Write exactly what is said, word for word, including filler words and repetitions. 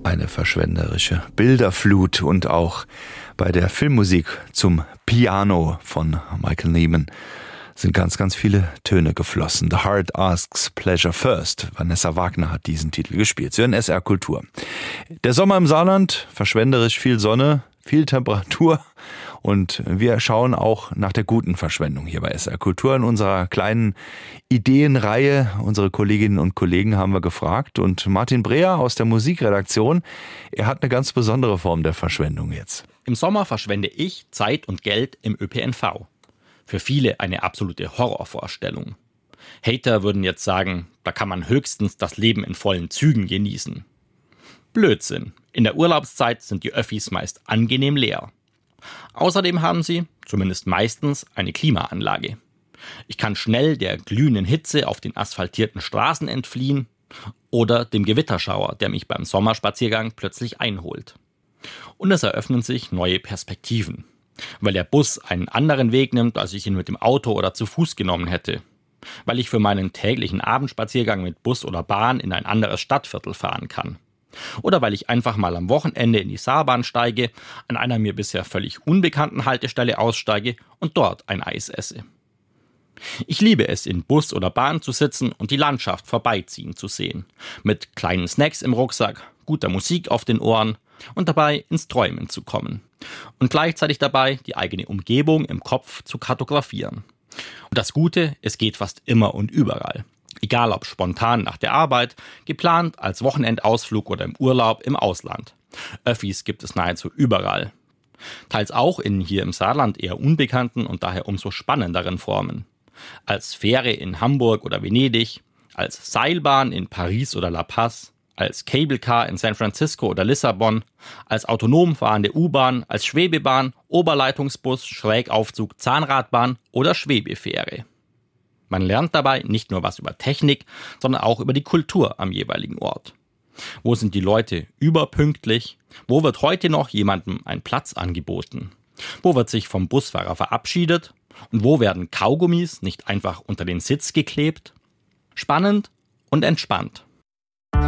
Eine verschwenderische Bilderflut und auch bei der Filmmusik zum Piano von Michael Nyman sind ganz, ganz viele Töne geflossen. The Heart Asks Pleasure First. Vanessa Wagner hat diesen Titel gespielt. Sie hören S R Kultur. Der Sommer im Saarland, verschwenderisch viel Sonne, viel Temperatur und wir schauen auch nach der guten Verschwendung hier bei S R Kultur. In unserer kleinen Ideenreihe, unsere Kolleginnen und Kollegen haben wir gefragt und Martin Breher aus der Musikredaktion, er hat eine ganz besondere Form der Verschwendung jetzt. Im Sommer verschwende ich Zeit und Geld im Ö P N V. Für viele eine absolute Horrorvorstellung. Hater würden jetzt sagen, da kann man höchstens das Leben in vollen Zügen genießen. Blödsinn. In der Urlaubszeit sind die Öffis meist angenehm leer. Außerdem haben sie, zumindest meistens, eine Klimaanlage. Ich kann schnell der glühenden Hitze auf den asphaltierten Straßen entfliehen oder dem Gewitterschauer, der mich beim Sommerspaziergang plötzlich einholt. Und es eröffnen sich neue Perspektiven, weil der Bus einen anderen Weg nimmt, als ich ihn mit dem Auto oder zu Fuß genommen hätte. Weil ich für meinen täglichen Abendspaziergang mit Bus oder Bahn in ein anderes Stadtviertel fahren kann. Oder weil ich einfach mal am Wochenende in die Saarbahn steige, an einer mir bisher völlig unbekannten Haltestelle aussteige und dort ein Eis esse. Ich liebe es, in Bus oder Bahn zu sitzen und die Landschaft vorbeiziehen zu sehen. Mit kleinen Snacks im Rucksack, guter Musik auf den Ohren und dabei ins Träumen zu kommen. Und gleichzeitig dabei die eigene Umgebung im Kopf zu kartografieren. Und das Gute, es geht fast immer und überall. Egal ob spontan nach der Arbeit, geplant als Wochenendausflug oder im Urlaub im Ausland. Öffis gibt es nahezu überall. Teils auch in hier im Saarland eher unbekannten und daher umso spannenderen Formen. Als Fähre in Hamburg oder Venedig, als Seilbahn in Paris oder La Paz, als Cablecar in San Francisco oder Lissabon, als autonom fahrende U-Bahn, als Schwebebahn, Oberleitungsbus, Schrägaufzug, Zahnradbahn oder Schwebefähre. Man lernt dabei nicht nur was über Technik, sondern auch über die Kultur am jeweiligen Ort. Wo sind die Leute überpünktlich? Wo wird heute noch jemandem ein Platz angeboten? Wo wird sich vom Busfahrer verabschiedet? Und wo werden Kaugummis nicht einfach unter den Sitz geklebt? Spannend und entspannt.